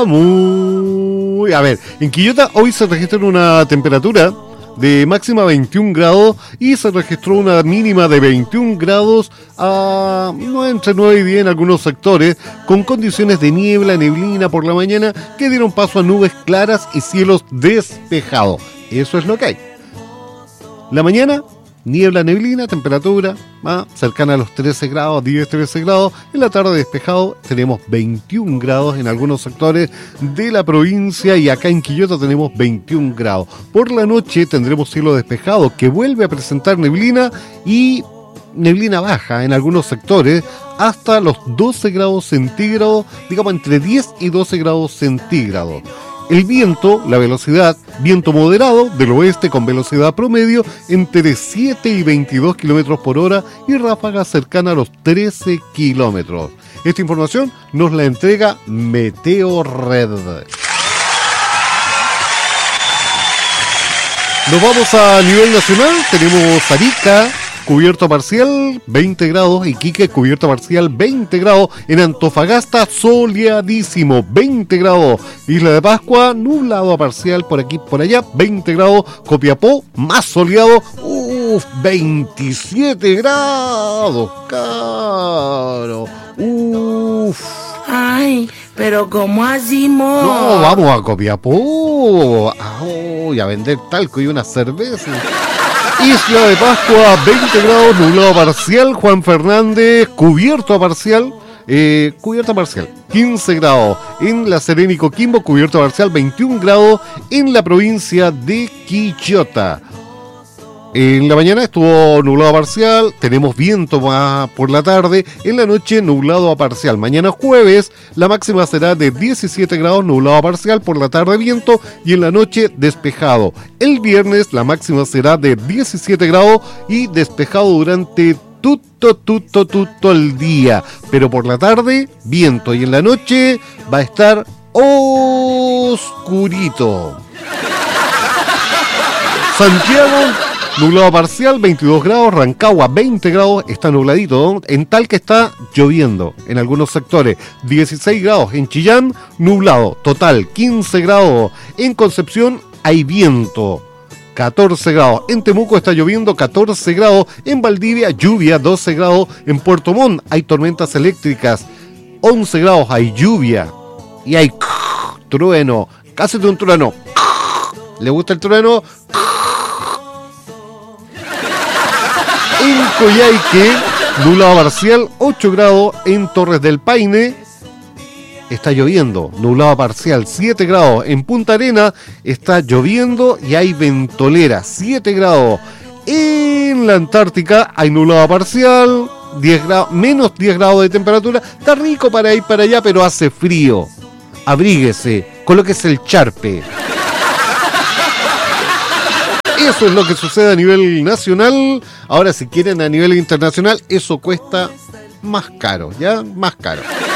A ver, en Quillota hoy se registra una temperatura de máxima 21 grados y se registró una mínima de 21 grados entre 9 y 10 en algunos sectores, con condiciones de niebla, neblina por la mañana que dieron paso a nubes claras y cielos despejados. Eso es lo que hay. La mañana, niebla, neblina, temperatura cercana a los 13 grados, 10-13 grados. En la tarde despejado, tenemos 21 grados en algunos sectores de la provincia y acá en Quillota tenemos 21 grados. Por la noche tendremos cielo despejado que vuelve a presentar neblina y neblina baja en algunos sectores hasta los 12 grados centígrados, digamos entre 10 y 12 grados centígrados. El viento, la velocidad, viento moderado del oeste con velocidad promedio entre 7 y 22 kilómetros por hora y ráfagas cercanas a los 13 kilómetros. Esta información nos la entrega Meteo Red. Nos vamos a nivel nacional, tenemos Arica, cubierto parcial, 20 grados, Iquique, cubierto parcial, 20 grados, en Antofagasta, soleadísimo, 20 grados, Isla de Pascua, nublado a parcial, por aquí, por allá, 20 grados, Copiapó, más soleado, 27 grados, caro, Ay, pero ¿cómo así, mo? No, vamos a Copiapó, a vender talco y una cerveza. Isla de Pascua, 20 grados, nublado parcial, Juan Fernández, cubierto parcial, 15 grados. En La Serena y Coquimbo, cubierto parcial, 21 grados en la provincia de Quillota. En la mañana estuvo nublado parcial, tenemos viento más por la tarde, en la noche nublado a parcial. Mañana jueves la máxima será de 17 grados, nublado a parcial, por la tarde viento y en la noche despejado. El viernes la máxima será de 17 grados y despejado durante todo el día, pero por la tarde viento y en la noche va a estar oscurito. Santiago, nublado parcial, 22 grados, Rancagua 20 grados, está nubladito, en Talca está lloviendo en algunos sectores, 16 grados, en Chillán nublado, total 15 grados, en Concepción hay viento, 14 grados, en Temuco está lloviendo 14 grados, en Valdivia lluvia 12 grados, en Puerto Montt hay tormentas eléctricas, 11 grados, hay lluvia y hay trueno, casi un trueno, ¿le gusta el trueno? En Coyhaique, nublado parcial, 8 grados. En Torres del Paine está lloviendo, nublado parcial, 7 grados. En Punta Arena está lloviendo y hay ventolera, 7 grados. En la Antártica hay nublado parcial, 10 grados, menos 10 grados de temperatura. Está rico para ir para allá, pero hace frío. Abríguese, colóquese el charpe. Eso es lo que sucede a nivel nacional. Ahora, si quieren a nivel internacional, eso cuesta más caro, ¿ya? Más caro.